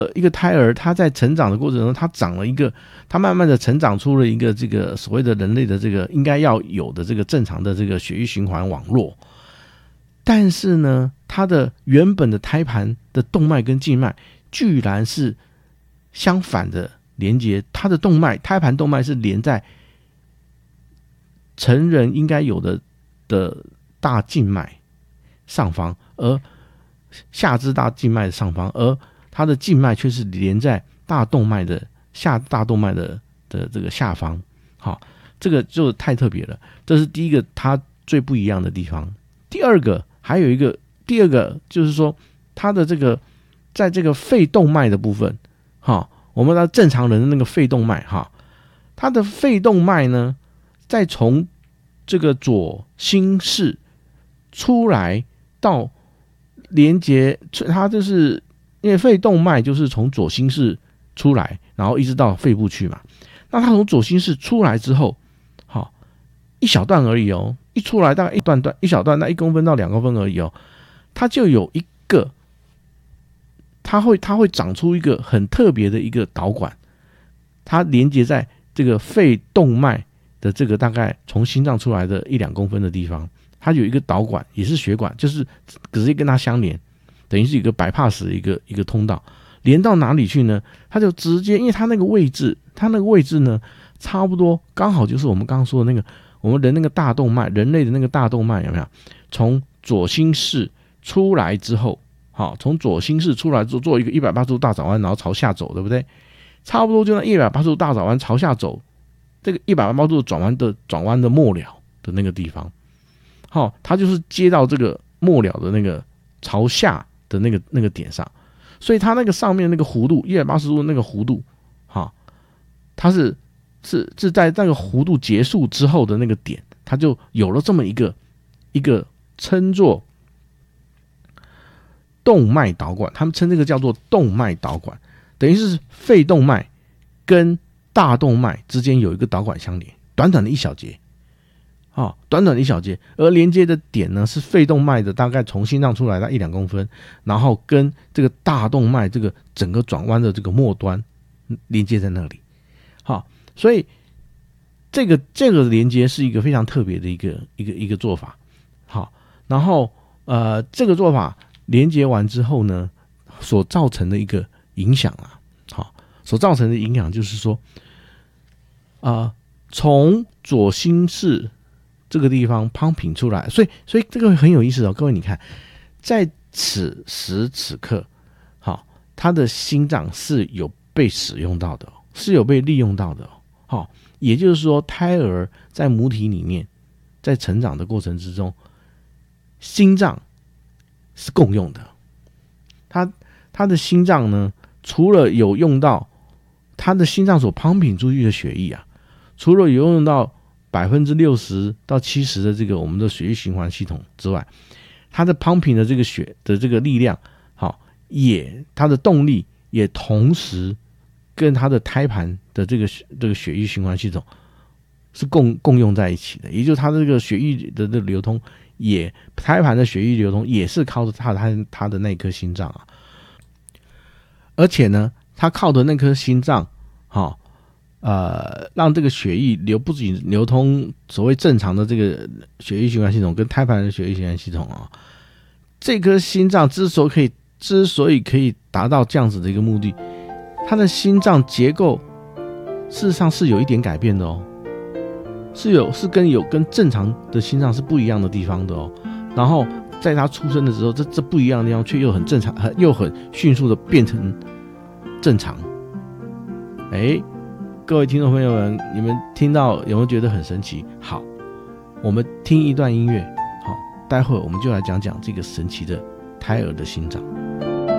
一个胎儿，他在成长的过程中，他慢慢的成长出了一个这个所谓的人类的这个应该要有的这个正常的这个血液循环网络。但是呢，他的原本的胎盘的动脉跟静脉居然是相反的连接，他的胎盘动脉是连在成人应该有的大静脉上方，而下肢大静脉的上方，而它的静脉却是连在大动脉的这个下方。好，这个就太特别了，这是第一个它最不一样的地方。第二个就是说，它的这个在这个肺动脉的部分，我们的正常人的那个肺动脉，它的肺动脉呢，再从这个左心室出来到连接，它就是因为肺动脉就是从左心室出来，然后一直到肺部去嘛。那它从左心室出来之后，一小段而已哦，一出来大概一小段，那1公分到2公分而已哦，它就有一个，它会长出一个很特别的一个导管，它连接在这个肺动脉的这个大概从心脏出来的1-2公分的地方，它有一个导管，也是血管，就是直接跟它相连，等于是一个bypass的一个通道，连到哪里去呢？它就直接，因为它那个位置呢，差不多刚好就是我们刚刚说的那个我们人那个大动脉，人类的那个大动脉有没有？从左心室出来之后，从左心室出来之后做一个180度大转弯，然后朝下走，对不对？差不多就那180度大转弯朝下走，这个180度转弯的末了的那个地方，它就是接到这个末了的那个朝下的那个点上，所以它那个上面那个弧度180度那个弧度，它是在那个弧度结束之后的那个点，它就有了这么一个称作动脉导管，他们称这个叫做动脉导管，等于是肺动脉跟大动脉之间有一个导管相连，短短的一小节，而连接的点呢是肺动脉的大概从心脏出来到1-2公分，然后跟这个大动脉这个整个转弯的这个末端连接在那里。所以这个连接是一个非常特别的一个做法。然后这个做法连接完之后呢，所造成的一个影响就是说，从左心室这个地方 pumping 出来，所以这个很有意思哦，各位你看，在此时此刻，他的心脏是有被使用到的，是有被利用到的。也就是说，胎儿在母体里面，在成长的过程之中，心脏是共用的。他的心脏呢，除了有用到他的心脏所 pumping 出去的血液啊，除了有用到60%到70%的这个我们的血液循环系统之外，它的 pumping 的这个血的这个力量，它的动力也同时跟它的胎盘的这个血液循环系统是共用在一起的，也就是它这个血液的流通，胎盘的血液流通也是靠着它的那颗心脏啊，而且呢，它靠的那颗心脏，让这个血液不仅流通所谓正常的这个血液循环系统跟胎盘的血液循环系统啊，这颗心脏之所以可以达到这样子的一个目的，它的心脏结构事实上是有一点改变的哦，是跟正常的心脏是不一样的地方的哦。然后在他出生的时候，这不一样的地方却又很正常，又很迅速的变成正常。各位听众朋友们，你们听到有没有觉得很神奇？好，我们听一段音乐，待会儿我们就来讲讲这个神奇的胎儿的心脏。